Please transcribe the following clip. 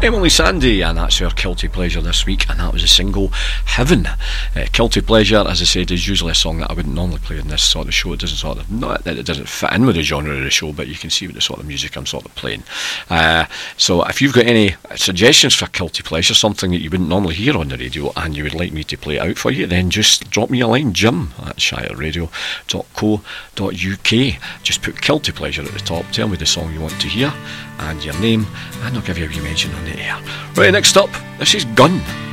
Emily Sandé, and that's our Kilty Pleasure this week, and that was a single, Heaven. Kilty Pleasure, as I said, is usually a song that I wouldn't normally play in this sort of show. It doesn't sort of, not that it doesn't fit in with the genre of the show, but you can see what the sort of music I'm sort of playing. So if you've got any suggestions for Kilty Pleasure, something that you wouldn't normally hear on the radio, and you would like me to play it out for you, then just drop me a line, jim@shireradio.co.uk. Just put Kilty Pleasure at the top, tell me the song you want to hear, and your name, and I'll give you a wee mention on the air. Right, next up, this is Gun.